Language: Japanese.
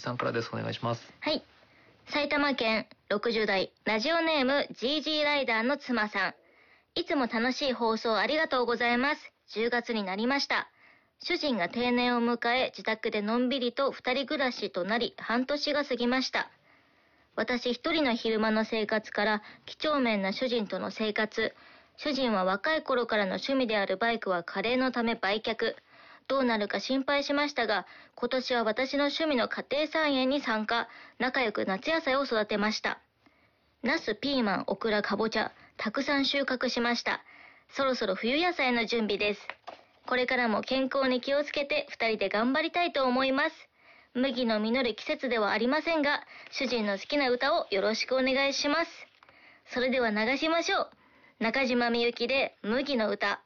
さんからです。お願いします。 はい。埼玉県60代ラジオネーム GG ライダーの妻さん。いつも楽しい放送ありがとうございます。10月になりました。主人が定年を迎え、自宅でのんびりと二人暮らしとなり、半年が過ぎました。私一人の昼間の生活から几帳面な主人との生活。主人は若い頃からの趣味であるバイクは加齢のため売却。どうなるか心配しましたが、今年は私の趣味の家庭菜園に参加。仲良く夏野菜を育てました。ナス、ピーマン、オクラ、カボチャ、たくさん収穫しました。そろそろ冬野菜の準備です。これからも健康に気をつけて二人で頑張りたいと思います。麦の実る季節ではありませんが、主人の好きな歌をよろしくお願いします。それでは流しましょう。中島みゆきで麦の歌。